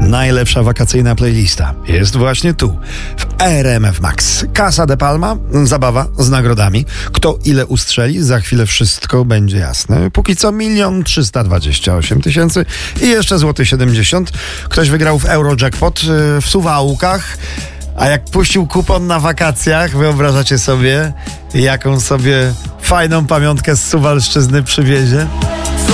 Najlepsza wakacyjna playlista jest właśnie tu, w RMF Max. Casa de Palma, zabawa z nagrodami. Kto ile ustrzeli, za chwilę wszystko będzie jasne. Póki co 1 328 000 i jeszcze złoty 70. Ktoś wygrał w Eurojackpot w Suwałkach. A jak puścił kupon na wakacjach, wyobrażacie sobie, jaką sobie fajną pamiątkę z Suwalszczyzny przywiezie?